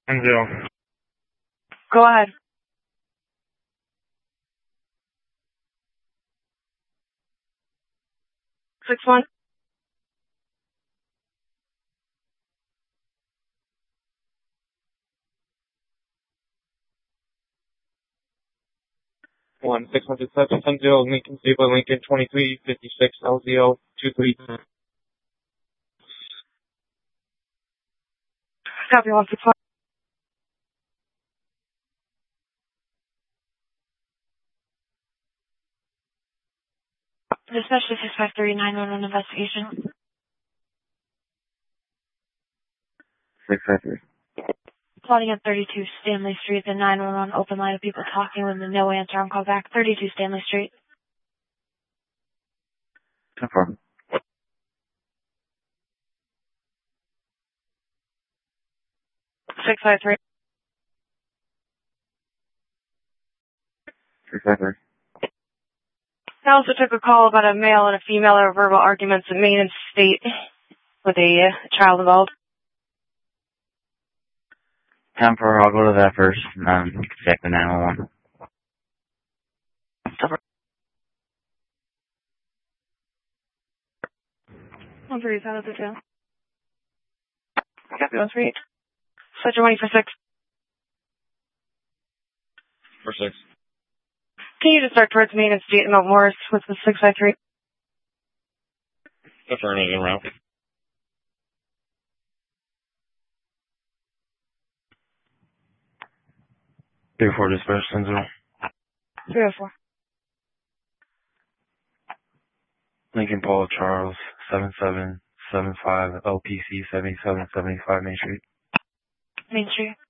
10. Go ahead. 61. One 670 Lincoln Zebra Lincoln 2356 LZO 23. Copy 161. Dispatch to 653 911 investigation. 653. Plotting at 32 Stanley Street, the 911 open line of people talking with the no answer on call back. 32 Stanley Street. 10-4. 653. 653. I also took a call about a male and a female or verbal arguments in Main and State with a child involved. 10-4, I'll go to that first, and then check the 911. 138 out of the jail. Copy 138. Set your money for 6. For 6. Can you just start towards Main and State and Mount Morris with the 653? Deferring it around. 3-4 dispatch 10-0. 304. Lincoln Paul Charles 7775 LPC 7775 Main Street. Main Street.